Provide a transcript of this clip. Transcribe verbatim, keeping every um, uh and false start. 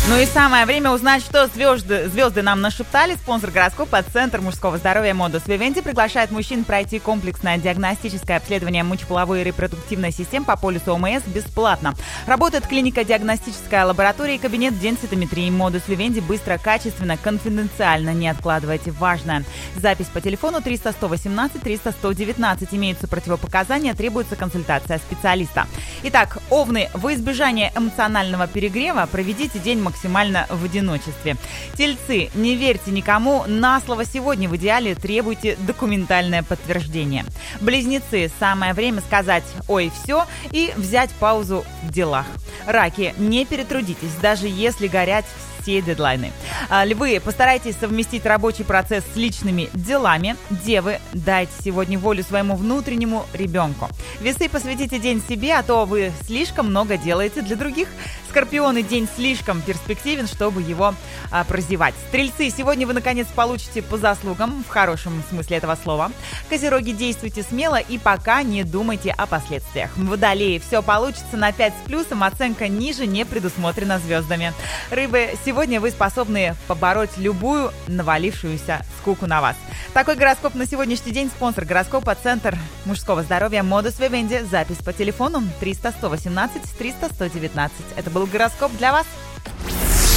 Ну и самое время узнать, что звезды, звезды нам нашептали. Спонсор гороскопа Центр мужского здоровья Modus Vivendi приглашает мужчин пройти комплексное диагностическое обследование мочеполовой и репродуктивной систем по полису ОМС бесплатно. Работает клиника диагностическая лаборатория и кабинет денситометрии. Modus Vivendi быстро, качественно, конфиденциально. Не откладывайте важное. Запись по телефону триста сто восемнадцать триста сто девятнадцать. Имеются противопоказания, требуется консультация специалиста. Итак, овны, во избежание эмоционального перегрева проведите день максимально в одиночестве. Тельцы, не верьте никому, на слово сегодня в идеале требуйте документальное подтверждение. Близнецы, самое время сказать «ой, все» и взять паузу в делах. Раки, не перетрудитесь, даже если горят все дедлайны. Львы, постарайтесь совместить рабочий процесс с личными делами. Девы, дайте сегодня волю своему внутреннему ребенку. Весы, посвятите день себе, а то вы слишком много делаете для других. Скорпионы, день слишком перспективен, чтобы его а, прозевать. Стрельцы, сегодня вы наконец получите по заслугам, в хорошем смысле этого слова. Козероги, действуйте смело и пока не думайте о последствиях. Водолеи, все получится на пять с плюсом, оценка ниже не предусмотрена звездами. Рыбы, сегодня вы способны побороть любую навалившуюся скуку на вас. Такой гороскоп на сегодняшний день. Спонсор гороскопа Центр мужского здоровья Modus Vivendi. Запись по телефону триста сто восемнадцать триста сто девятнадцать. Это был гороскоп для вас.